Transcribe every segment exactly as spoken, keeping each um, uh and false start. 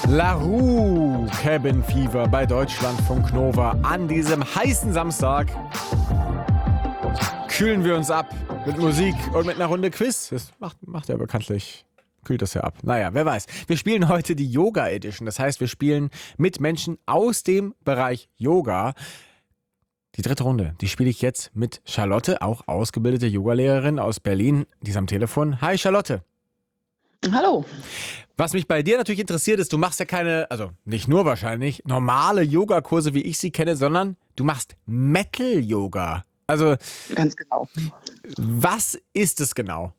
LaRue, Cabin Fever bei Deutschlandfunk Nova an diesem heißen Samstag. Kühlen wir uns ab mit Musik und mit einer Runde Quiz. Das macht, macht ja bekanntlich, kühlt das ja ab. Naja, wer weiß. Wir spielen heute die Yoga Edition. Das heißt, wir spielen mit Menschen aus dem Bereich Yoga. Die dritte Runde, die spiele ich jetzt mit Charlotte, auch ausgebildete Yogalehrerin aus Berlin. Die ist am Telefon. Hi Charlotte. Hallo. Was mich bei dir natürlich interessiert ist, du machst ja keine, also nicht nur wahrscheinlich, normale Yogakurse, wie ich sie kenne, sondern du machst Metal-Yoga. Also, ganz genau. Was ist es genau?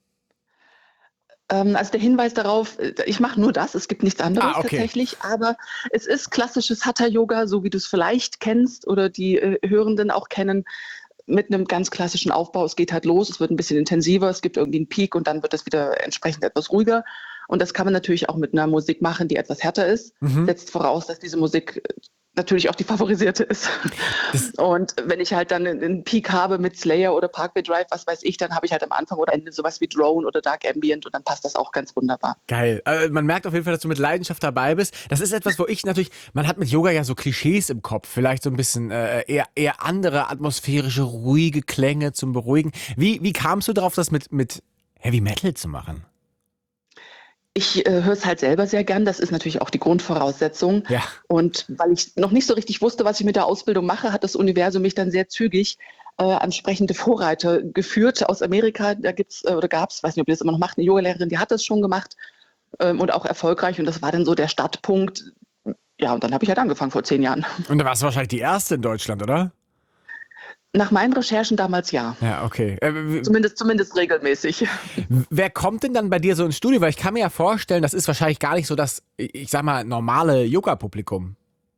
Ähm, also der Hinweis darauf, ich mache nur das, es gibt nichts anderes ah, okay. tatsächlich, aber es ist klassisches Hatha-Yoga, so wie du es vielleicht kennst oder die äh, Hörenden auch kennen, mit einem ganz klassischen Aufbau. Es geht halt los, es wird ein bisschen intensiver, es gibt irgendwie einen Peak und dann wird es wieder entsprechend etwas ruhiger. Und das kann man natürlich auch mit einer Musik machen, die etwas härter ist. Mhm. Setzt voraus, dass diese Musik natürlich auch die favorisierte ist. Das und wenn ich halt dann einen Peak habe mit Slayer oder Parkway Drive, was weiß ich, dann habe ich halt am Anfang oder Ende sowas wie Drone oder Dark Ambient und dann passt das auch ganz wunderbar. Geil. Also man merkt auf jeden Fall, dass du mit Leidenschaft dabei bist. Das ist etwas, wo ich natürlich, man hat mit Yoga ja so Klischees im Kopf, vielleicht so ein bisschen äh, eher, eher andere atmosphärische, ruhige Klänge zum Beruhigen. Wie, wie kamst du darauf, das mit, mit Heavy Metal zu machen? Ich äh, höre es halt selber sehr gern, das ist natürlich auch die Grundvoraussetzung. Ja. Und weil ich noch nicht so richtig wusste, was ich mit der Ausbildung mache, hat das Universum mich dann sehr zügig äh, an sprechende Vorreiter geführt aus Amerika. Da gibt's äh, oder gab's, weiß nicht, ob ihr das immer noch macht, eine Yogalehrerin, die hat das schon gemacht ähm, und auch erfolgreich. Und das war dann so der Startpunkt. Ja, und dann habe ich halt angefangen vor zehn Jahren. Und da warst du wahrscheinlich die erste in Deutschland, oder? Nach meinen Recherchen damals ja. Ja, okay. Äh, zumindest, zumindest regelmäßig. Wer kommt denn dann bei dir so ins Studio? Weil ich kann mir ja vorstellen, das ist wahrscheinlich gar nicht so das, ich sag mal, normale Yoga-Publikum.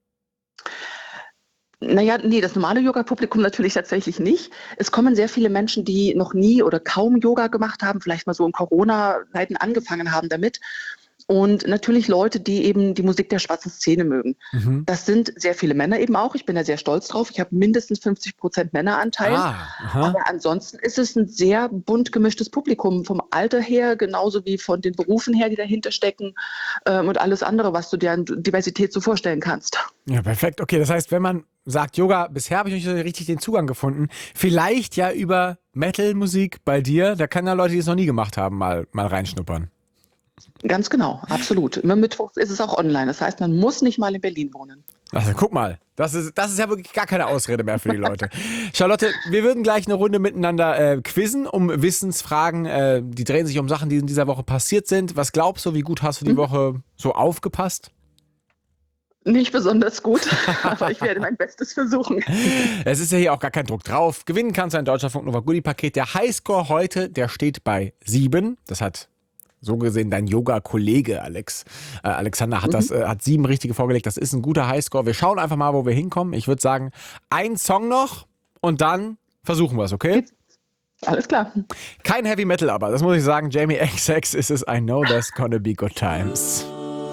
Naja, nee, das normale Yoga-Publikum natürlich tatsächlich nicht. Es kommen sehr viele Menschen, die noch nie oder kaum Yoga gemacht haben, vielleicht mal so in Corona-Zeiten angefangen haben damit. Und natürlich Leute, die eben die Musik der schwarzen Szene mögen. Mhm. Das sind sehr viele Männer eben auch. Ich bin da sehr stolz drauf. Ich habe mindestens fünfzig Prozent Männeranteil. Ah, aber ansonsten ist es ein sehr bunt gemischtes Publikum. Vom Alter her, genauso wie von den Berufen her, die dahinter stecken. Ähm, und alles andere, was du dir an Diversität so vorstellen kannst. Ja, perfekt. Okay, das heißt, wenn man sagt Yoga, bisher habe ich nicht so richtig den Zugang gefunden. Vielleicht ja über Metal-Musik bei dir. Da kann ja Leute, die es noch nie gemacht haben, mal, mal reinschnuppern. Ganz genau, absolut. Immer Mittwoch ist es auch online. Das heißt, man muss nicht mal in Berlin wohnen. Also guck mal, das ist, das ist ja wirklich gar keine Ausrede mehr für die Leute. Charlotte, wir würden gleich eine Runde miteinander äh, quizzen um Wissensfragen. Äh, die drehen sich um Sachen, die in dieser Woche passiert sind. Was glaubst du, wie gut hast du die mhm. Woche so aufgepasst? Nicht besonders gut, aber ich werde mein Bestes versuchen. Es ist ja hier auch gar kein Druck drauf. Gewinnen kannst du ein Deutschlandfunk Nova Goodie-Paket. Der Highscore heute, der steht bei sieben. Das hat so gesehen dein Yoga-Kollege Alex. Äh, Alexander hat, mhm. das, äh, hat sieben richtige vorgelegt. Das ist ein guter Highscore. Wir schauen einfach mal, wo wir hinkommen. Ich würde sagen, ein Song noch und dann versuchen wir es, okay? Alles klar. Kein Heavy Metal aber, das muss ich sagen. Jamie X X ist es. I know there's gonna be good times.